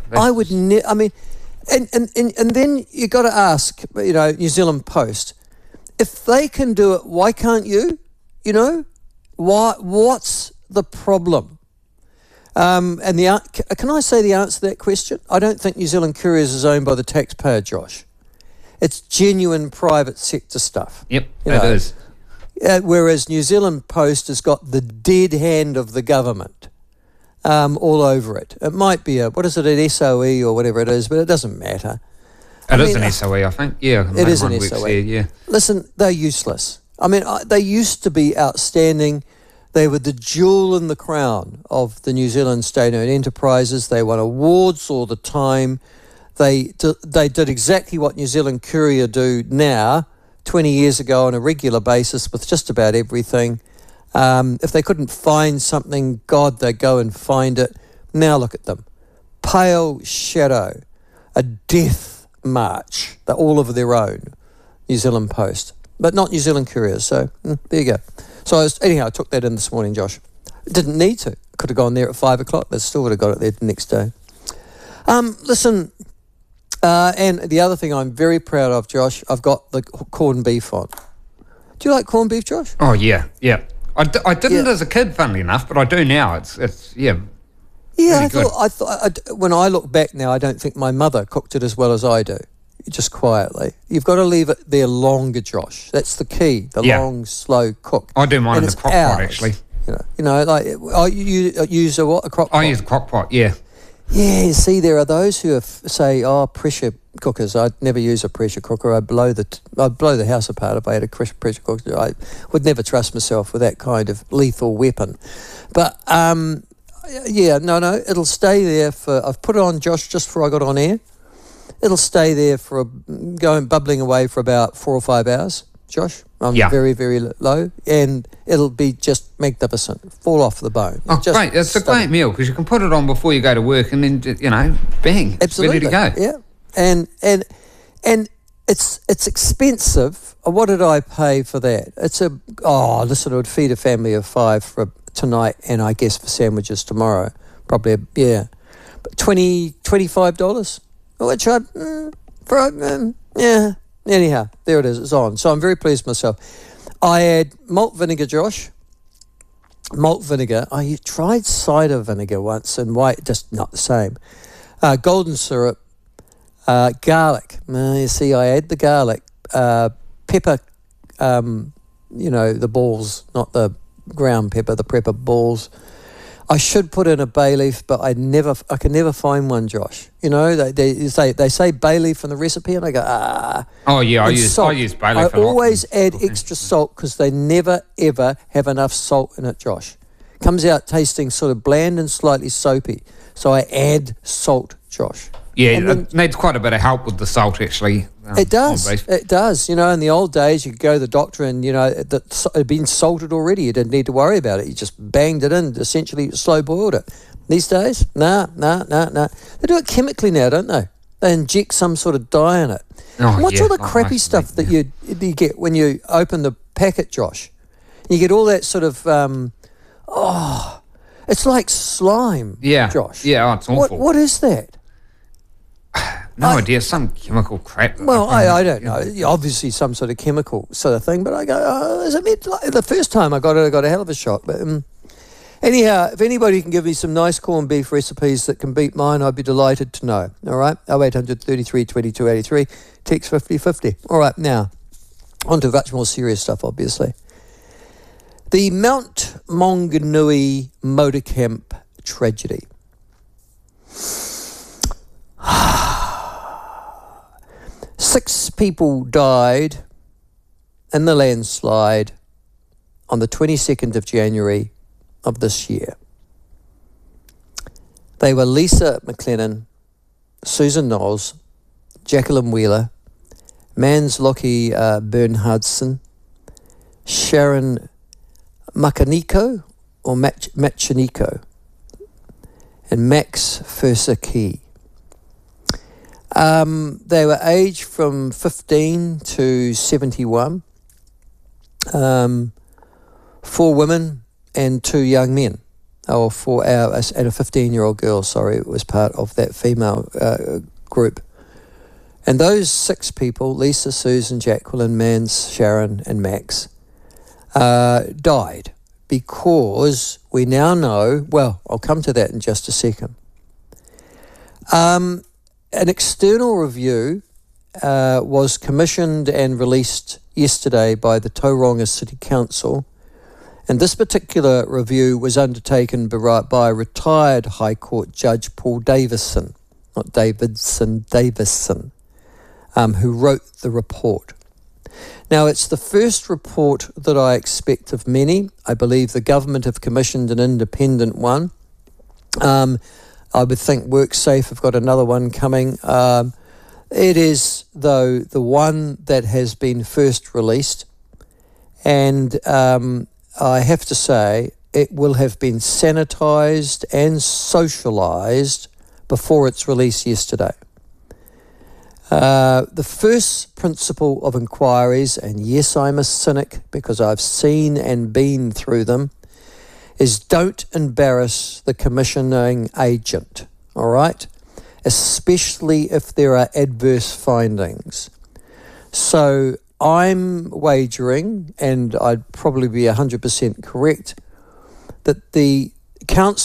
I would I mean, and then you got to ask, New Zealand Post, if they can do it, why can't you? What's the problem? And can I say the answer to that question? I don't think New Zealand Couriers is owned by the taxpayer, Josh. It's genuine private sector stuff. Yep, it is. Whereas New Zealand Post has got the dead hand of the government all over it. It might be an SOE or whatever it is, but it doesn't matter. It is an SOE, I think. Yeah, it is an SOE. There, yeah. Listen, they're useless. I mean, they used to be outstanding. They were the jewel in the crown of the New Zealand state-owned enterprises. They won awards all the time. They did exactly what New Zealand Courier do now, 20 years ago on a regular basis with just about everything. If they couldn't find something, God, they'd go and find it. Now look at them. Pale shadow, a death march. They're all of their own, New Zealand Post. But not New Zealand Courier, so there you go. So I took that in this morning, Josh. Didn't need to. Could have gone there at 5 o'clock. They still would have got it there the next day. Listen, and the other thing I'm very proud of, Josh, I've got the corned beef on. Do you like corned beef, Josh? Oh, yeah. I didn't as a kid, funnily enough, but I do now. It's Yeah, really I thought when I look back now, I don't think my mother cooked it as well as I do. Just quietly. You've got to leave it there longer, Josh. That's the key. Long, slow cook. I do mine in the crock pot, actually. You use a crock pot? I use a crock pot, yeah. Yeah, see, there are those who say, pressure cookers. I'd never use a pressure cooker. I'd blow the house apart if I had a pressure cooker. I would never trust myself with that kind of lethal weapon. But, it'll stay there I've put it on, Josh, just before I got on air. It'll stay there bubbling away for about 4 or 5 hours, Josh. Very, very low, and it'll be just magnificent. Fall off the bone. Oh, great! It's a great meal because you can put it on before you go to work, and then bang, absolutely, it's ready to go. Yeah, and it's expensive. What did I pay for that? Listen, it would feed a family of 5 for tonight, and I guess for sandwiches tomorrow, probably but $25. Which anyhow, there it is, it's on. So I'm very pleased with myself. I add malt vinegar, Josh. Malt vinegar. I tried cider vinegar once and white, just not the same. Golden syrup, garlic. You see, I add the garlic. Pepper, the balls, not the ground pepper, the pepper balls. I should put in a bay leaf, but I can never find one, Josh. They say bay leaf in the recipe, and I go, Oh yeah, I use bay leaf. I always add extra salt because they never ever have enough salt in it, Josh. Comes out tasting sort of bland and slightly soapy, so I add salt, Josh. Yeah, it needs quite a bit of help with the salt, actually. It does. It does. In the old days, you could go to the doctor and, it had been salted already. You didn't need to worry about it. You just banged it in, essentially slow boiled it. These days, nah. They do it chemically now, don't they? They inject some sort of dye in it. Oh, what's all the crappy stuff that you get when you open the packet, Josh? You get all that sort of, it's like slime, Josh. Yeah, it's awful. What is that? No idea, some chemical crap. Well, I don't know. Obviously, some sort of chemical sort of thing. But I go, is it meant the first time I got it, I got a hell of a shock. But anyhow, if anybody can give me some nice corned beef recipes that can beat mine, I'd be delighted to know. All right, 0800 33 22 83, text 5050. All right, now on to much more serious stuff. Obviously, the Mount Maunganui motor camp tragedy. 6 people died in the landslide on the 22nd of January of this year. They were Lisa McLennan, Susan Knowles, Jacqueline Wheeler, Mans Lockie Bernhardson, Sharon Machaniko and Max Fursaki. They were aged from 15 to 71, 4 women and 2 young men. and a 15-year-old girl, was part of that female group. And those 6 people, Lisa, Susan, Jacqueline, Mans, Sharon and Max, died because we now know, well, I'll come to that in just a second. An external review was commissioned and released yesterday by the Tauranga City Council, and this particular review was undertaken by retired High Court Judge Paul Davison, not Davidson, Davison, who wrote the report. Now, it's the first report that I expect of many. I believe the government have commissioned an independent one. I would think WorkSafe have got another one coming. It is, though, the one that has been first released, and I have to say it will have been sanitised and socialised before its release yesterday. The first principle of inquiries, and yes, I'm a cynic because I've seen and been through them, is don't embarrass the commissioning agent, all right? Especially if there are adverse findings. So I'm wagering, and I'd probably be 100% correct, that the council